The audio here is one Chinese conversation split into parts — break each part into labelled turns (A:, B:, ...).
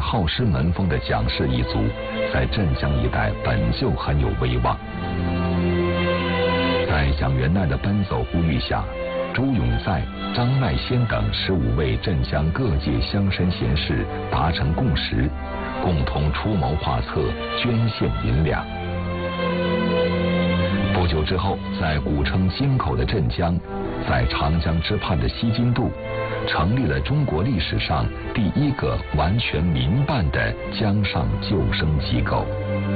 A: 好诗门风的蒋氏一族，在镇江一带本就很有威望。在蒋元鼐的奔走呼吁下，朱永在、张乃先等15位镇江各界乡绅贤士达成共识，共同出谋划策，捐献银两。不久之后，在古称京口的镇江，在长江之畔的西津渡，成立了中国历史上第一个完全民办的江上救生机构。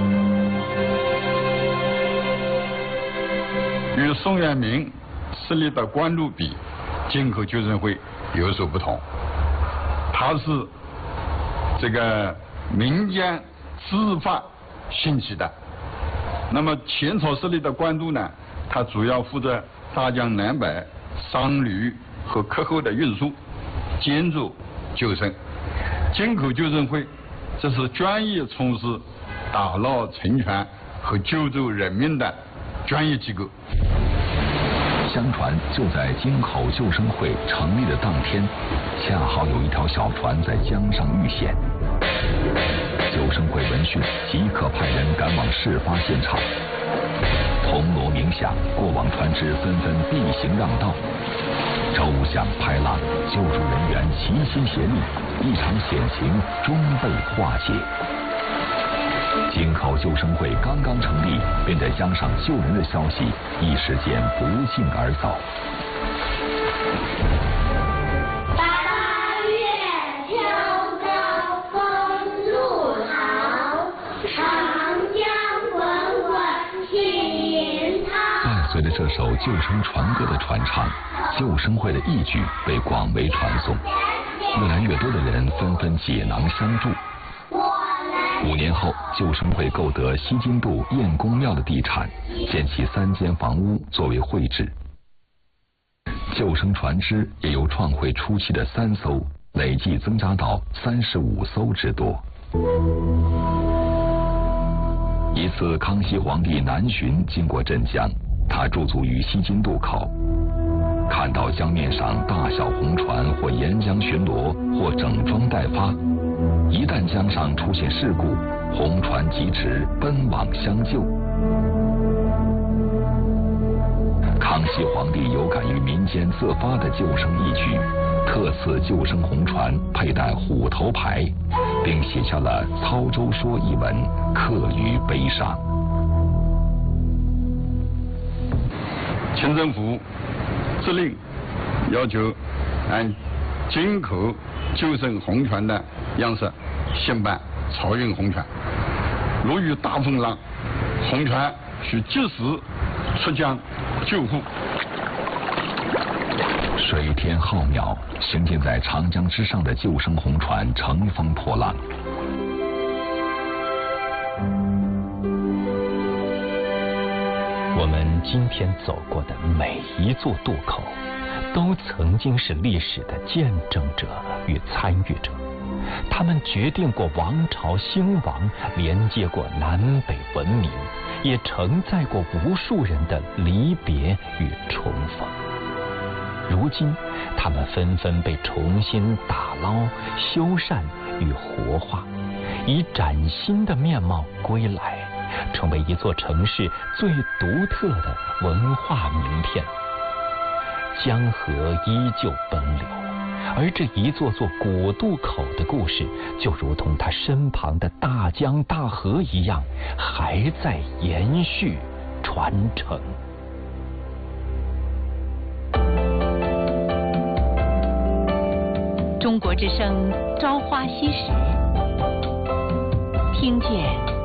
B: 与宋元明设立的官渡比，京口救生会有所不同。它是这个民间自发兴起的。那么前朝设立的官渡呢，它主要负责大江南北商旅和客户的运输，兼做救生。京口救生会这是专业从事打捞、沉船和救助人命的专业机构。
A: 相传就在京口救生会成立的当天，恰好有一条小船在江上遇险。救生会闻讯，即刻派人赶往事发现场。铜锣鸣响，过往船只纷纷避行让道。舟响拍浪，救助人员齐心协力，一场险情终被化解。京口救生会刚刚成立，便在江上救人的消息一时间不胫而走。
C: 8月秋高风露潮，长江滚滚惊涛。
A: 伴随着这首救生船歌的传唱，救生会的义举被广为传颂，越来越多的人纷纷解囊相助。5年后，救生会购得西津渡燕公庙的地产，建起3间房屋作为会址。救生船只也由创会初期的3艘，累计增加到35艘之多。一次，康熙皇帝南巡经过镇江，他驻足于西津渡口，看到江面上大小红船或沿江巡逻，或整装待发。一旦江上出现事故，红船疾驰奔往相救。康熙皇帝有感于民间自发的救生义举，特赐救生红船佩戴虎头牌，并写下了《操舟说》一文，刻于碑上。
B: 清政府制令要求按京口救生红船的样式兴办漕运红船，如遇大风浪，红船需及时出江救护。
A: 水天浩渺，行进在长江之上的救生红船乘风破浪。
D: 我们今天走过的每一座渡口，都曾经是历史的见证者与参与者，他们决定过王朝兴亡，连接过南北文明，也承载过无数人的离别与重逢。如今，他们纷纷被重新打捞、修缮与活化，以崭新的面貌归来，成为一座城市最独特的文化名片。江河依旧奔流，而这一座座古渡口的故事，就如同它身旁的大江大河一样，还在延续传承。
E: 中国之声《朝花夕拾》，听见